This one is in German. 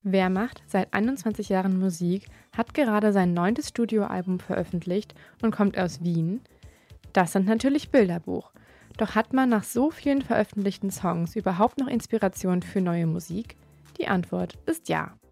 Wer macht seit 21 Jahren Musik, hat gerade sein 9. Studioalbum veröffentlicht und kommt aus Wien? Das sind natürlich Bilderbuch. Doch hat man nach so vielen veröffentlichten Songs überhaupt noch Inspiration für neue Musik? Die Antwort ist ja.